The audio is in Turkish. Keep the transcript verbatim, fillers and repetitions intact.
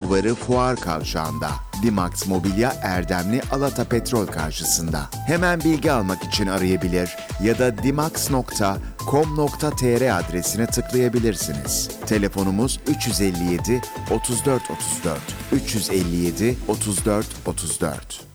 Bulvarı Fuar Kavşağı'nda. Dimax Mobilya Erdemli Alata Petrol karşısında. Hemen bilgi almak için arayabilir ya da dimax nokta com nokta tr adresine tıklayabilirsiniz. Telefonumuz üç yüz elli yedi otuz dört otuz dört üç yüz elli yedi otuz dört otuz dört.